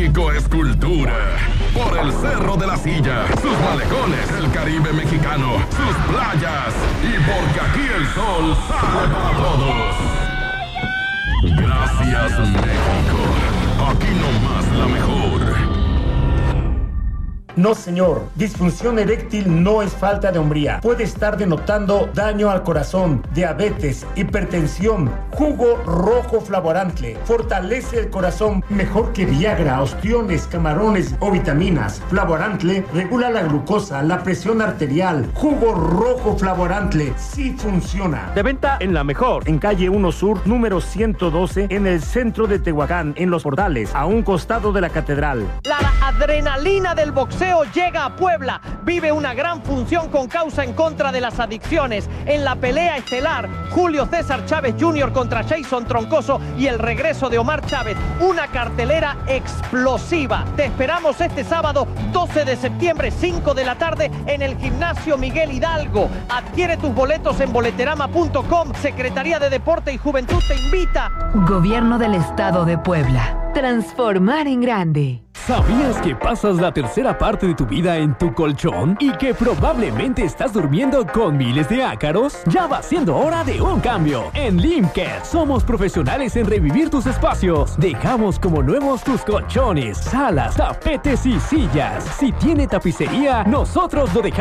México es cultura. Por el Cerro de la Silla, sus malecones, el Caribe mexicano, sus playas. Y porque aquí el sol sale para todos. Gracias, México. Aquí nomás la mejor. No, señor. Disfunción eréctil no es falta de hombría. Puede estar denotando daño al corazón, diabetes, hipertensión. Jugo rojo Flavorantle fortalece el corazón mejor que Viagra, ostiones, camarones o vitaminas. Flavorantle regula la glucosa, la presión arterial. Jugo rojo Flavorantle sí funciona. De venta en La Mejor, en calle 1 Sur, número 112, en el centro de Tehuacán, en Los Portales, a un costado de la catedral. La adrenalina del boxeo llega a Puebla. Vive una gran función con causa en contra de las adicciones. En la pelea estelar, Julio César Chávez Jr. contra Jason Troncoso y el regreso de Omar Chávez. Una cartelera explosiva. Te esperamos este sábado 12 de septiembre, 5 de la tarde, en el Gimnasio Miguel Hidalgo. Adquiere tus boletos en boleterama.com. Secretaría de Deporte y Juventud te invita. Gobierno del Estado de Puebla. Transformar en grande. ¿Sabías que pasas la tercera parte de tu vida en tu colchón y que probablemente estás durmiendo con miles de ácaros? Ya va siendo hora de un cambio. En Limcat somos profesionales en revivir tus espacios. Dejamos como nuevos tus colchones, salas, tapetes y sillas. Si tiene tapicería, nosotros lo dejamos